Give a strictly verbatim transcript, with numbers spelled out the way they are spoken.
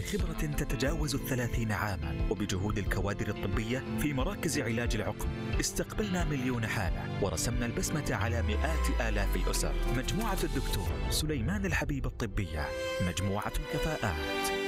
خبرة تتجاوز الثلاثين عاما وبجهود الكوادر الطبية في مراكز علاج العقم استقبلنا مليون حالة ورسمنا البسمة على مئات آلاف الأسر. مجموعة الدكتور سليمان الحبيب الطبية، مجموعة كفاءات.